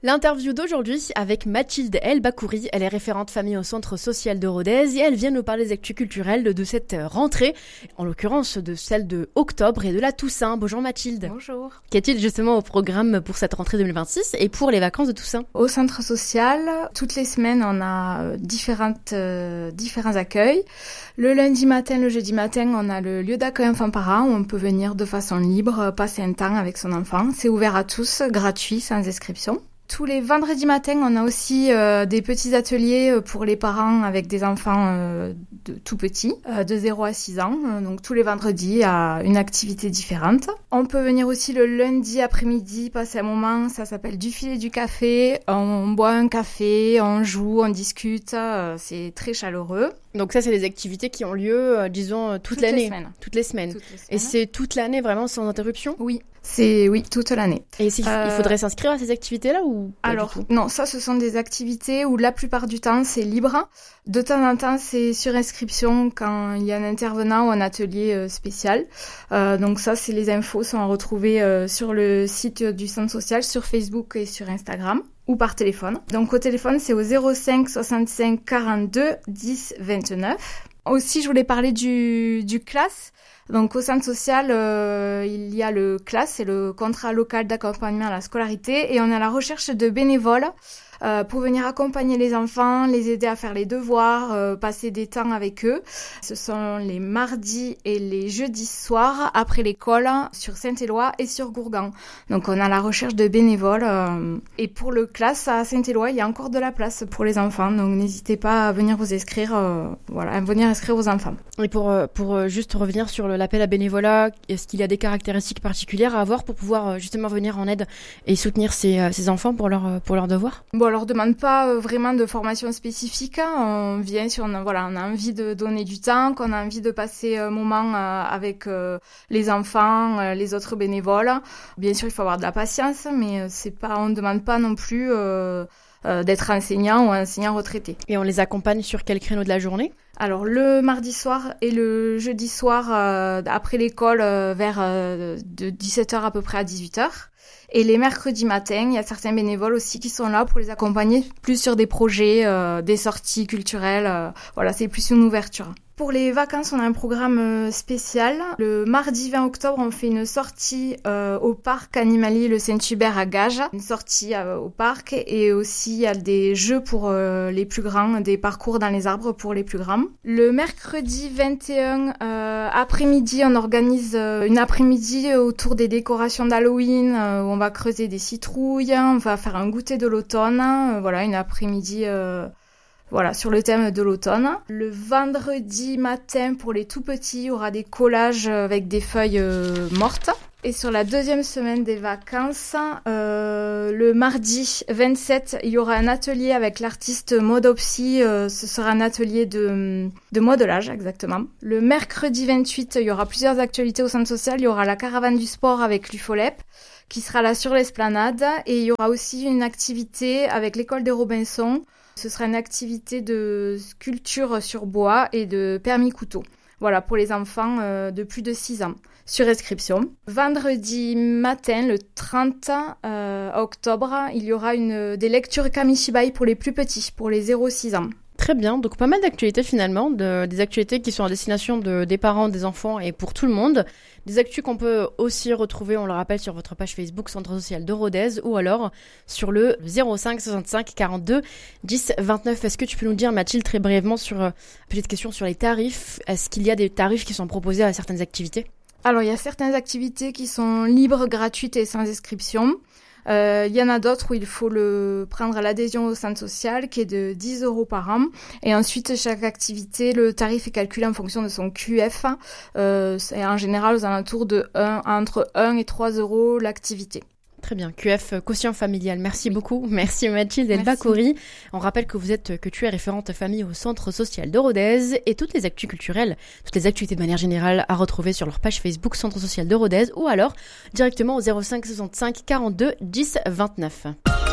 L'interview d'aujourd'hui avec Mathilde El Bakouri, elle est référente famille au centre social de Rodez et elle vient nous parler des actus culturelles de cette rentrée, en l'occurrence de celle de octobre et de la Toussaint. Bonjour Mathilde. Bonjour. Qu'est-il justement au programme pour cette rentrée 2026 et pour les vacances de Toussaint? Au centre social, toutes les semaines, on a différents accueils. Le lundi matin, le jeudi matin, on a le lieu d'accueil enfants-parents où on peut venir de façon libre, passer un temps avec son enfant. C'est ouvert à tous, gratuit, sans inscription. Tous les vendredis matins, on a aussi des petits ateliers pour les parents avec des enfants de tout petits, de 0 à 6 ans. Donc tous les vendredis, à une activité différente. On peut venir aussi le lundi après-midi, passer un moment, ça s'appelle du fil et du café. On boit un café, on joue, on discute, c'est très chaleureux. Donc ça, c'est des activités qui ont lieu, disons, toute l'année. Toutes les semaines. Et c'est toute l'année vraiment sans interruption? Oui, toute l'année. Et il faudrait s'inscrire à ces activités-là ou pas? Alors, non, ça, ce sont des activités où la plupart du temps, c'est libre. De temps en temps, c'est sur inscription quand il y a un intervenant ou un atelier spécial. Donc ça, c'est les infos sont à retrouver sur le site du centre social, sur Facebook et sur Instagram. Ou par téléphone. Donc au téléphone, c'est au 05 65 42 10 29. Aussi, je voulais parler du CLAS. Donc au centre social, il y a le CLAS, c'est le contrat local d'accompagnement à la scolarité, et on est à la recherche de bénévoles pour venir accompagner les enfants, les aider à faire les devoirs, passer des temps avec eux. Ce sont les mardis et les jeudis soirs après l'école sur Saint-Éloi et sur Gourgan. Donc on a la recherche de bénévoles. Et pour le classe à Saint-Éloi, il y a encore de la place pour les enfants. Donc n'hésitez pas à venir vous inscrire, à venir inscrire vos enfants. Et pour juste revenir sur l'appel à bénévolat, est-ce qu'il y a des caractéristiques particulières à avoir pour pouvoir justement venir en aide et soutenir ces enfants pour leurs devoirs? Bon, on leur demande pas vraiment de formation spécifique. On vient si on a envie de donner du temps, qu'on a envie de passer un moment avec les enfants, les autres bénévoles. Bien sûr, il faut avoir de la patience, mais on ne demande pas non plus d'être enseignant ou enseignant retraité. Et on les accompagne sur quel créneau de la journée? Alors le mardi soir et le jeudi soir après l'école vers de 17h à peu près à 18h. Et les mercredis matins, il y a certains bénévoles aussi qui sont là pour les accompagner plus sur des projets, des sorties culturelles. C'est plus une ouverture. Pour les vacances, on a un programme spécial. Le mardi 20 octobre, on fait une sortie au parc animalier Le Saint-Hubert à Gages. Une sortie au parc, et aussi il y a des jeux pour les plus grands, des parcours dans les arbres pour les plus grands. Le mercredi 21 après-midi, on organise une après-midi autour des décorations d'Halloween où on va creuser des citrouilles, on va faire un goûter de l'automne. Une après-midi... sur le thème de l'automne. Le vendredi matin, pour les tout petits, il y aura des collages avec des feuilles mortes. Et sur la deuxième semaine des vacances, le mardi 27, il y aura un atelier avec l'artiste Modopsy. Ce sera un atelier de modelage, exactement. Le mercredi 28, il y aura plusieurs actualités au centre social. Il y aura la caravane du sport avec l'UFOLEP, qui sera là sur l'esplanade. Et il y aura aussi une activité avec l'école des Robinson. Ce sera une activité de sculpture sur bois et de permis couteau. Pour les enfants de plus de 6 ans, sur inscription. Vendredi matin, le 30 octobre, il y aura des lectures Kamishibai pour les plus petits, pour les 0-6 ans. Très bien, donc pas mal d'actualités finalement, des actualités qui sont à destination des parents, des enfants et pour tout le monde. Des actus qu'on peut aussi retrouver, on le rappelle, sur votre page Facebook Centre Social de Rodez ou alors sur le 05 65 42 10 29. Est-ce que tu peux nous dire, Mathilde, très brièvement petite question sur les tarifs? Est-ce qu'il y a des tarifs qui sont proposés à certaines activités? Alors, il y a certaines activités qui sont libres, gratuites et sans inscription. Il y en a d'autres où il faut prendre l'adhésion au centre social qui est de 10 € par an, et ensuite chaque activité, le tarif est calculé en fonction de son QF. C'est en général aux alentours entre 1 et 3 € l'activité. Très bien, QF, quotient familial. Merci beaucoup. Merci Mathilde El Bakouri. On rappelle que tu es référente famille au centre social de Rodez, et toutes les actus culturelles, toutes les activités de manière générale à retrouver sur leur page Facebook Centre Social de Rodez ou alors directement au 05 65 42 10 29.